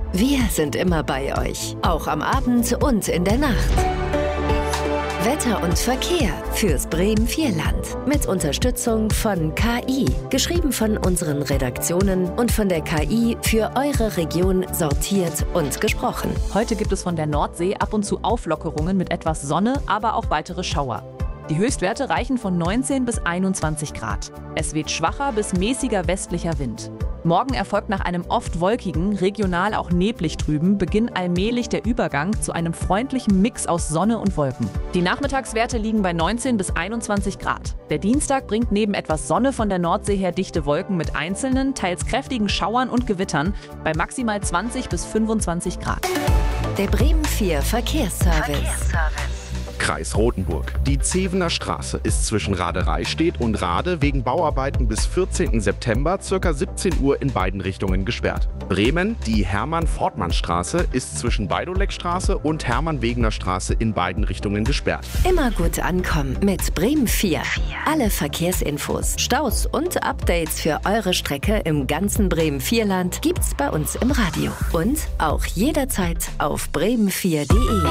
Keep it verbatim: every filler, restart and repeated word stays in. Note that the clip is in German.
Wir sind immer bei euch, auch am Abend und in der Nacht. Wetter und Verkehr fürs Bremen-Vierland mit Unterstützung von K I. Geschrieben von unseren Redaktionen und von der K I für eure Region sortiert und gesprochen. Heute gibt es von der Nordsee ab und zu Auflockerungen mit etwas Sonne, aber auch weitere Schauer. Die Höchstwerte reichen von neunzehn bis einundzwanzig Grad. Es weht schwacher bis mäßiger westlicher Wind. Morgen erfolgt nach einem oft wolkigen, regional auch neblig trüben Beginn allmählich der Übergang zu einem freundlichen Mix aus Sonne und Wolken. Die Nachmittagswerte liegen bei neunzehn bis einundzwanzig Grad. Der Dienstag bringt neben etwas Sonne von der Nordsee her dichte Wolken mit einzelnen, teils kräftigen Schauern und Gewittern bei maximal zwanzig bis fünfundzwanzig Grad. Der Bremen vier Verkehrsservice. Verkehrsservice. Kreis Rothenburg. Die Zevener Straße ist zwischen Radereistedt und Rade wegen Bauarbeiten bis vierzehnten September ca. siebzehn Uhr in beiden Richtungen gesperrt. Bremen, die Hermann-Fortmann-Straße ist zwischen Beidoleckstraße und Hermann-Wegener-Straße in beiden Richtungen gesperrt. Immer gut ankommen mit Bremen vier. Alle Verkehrsinfos, Staus und Updates für eure Strecke im ganzen Bremen-Vierland gibt's bei uns im Radio. Und auch jederzeit auf bremen vier punkt de.